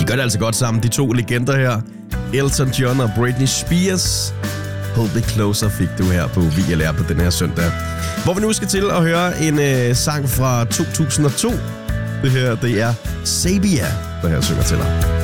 gør det altså godt sammen, de to legender her. Elton John og Britney Spears. Hold Me Closer fik du her på VLR på den her søndag. Hvor vi nu skal til at høre en sang fra 2002. Det her, det er Sabia, der her synger til dig.